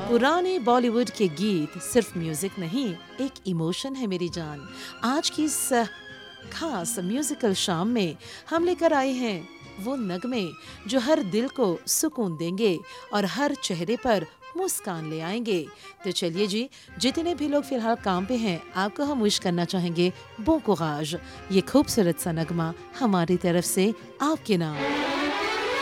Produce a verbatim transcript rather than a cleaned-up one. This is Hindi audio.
पुराने बॉलीवुड के गीत सिर्फ म्यूजिक नहीं, एक इमोशन है मेरी जान। आज की इस खास म्यूजिकल शाम में हम लेकर आए हैं वो नगमे जो हर दिल को सुकून देंगे और हर चेहरे पर मुस्कान ले आएंगे। तो चलिए जी, जितने भी लोग फिलहाल काम पे हैं, आपको हम विश करना चाहेंगे बो कुराज। ये खूबसूरत सा नगमा हमारी तरफ से आपके नाम।